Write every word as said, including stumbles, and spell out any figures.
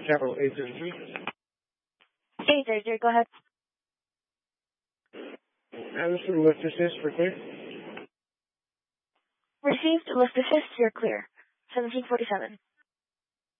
Capital eight thirty-three. eight thirty-three, go ahead. Anderson, lift assist for clear. Received, lift assist, you're clear. seventeen forty-seven.